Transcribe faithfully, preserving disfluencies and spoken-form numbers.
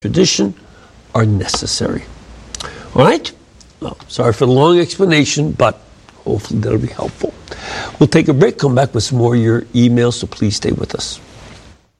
tradition are necessary. All right? Well, sorry for the long explanation, but hopefully that'll be helpful. We'll take a break, come back with some more of your emails, so please stay with us.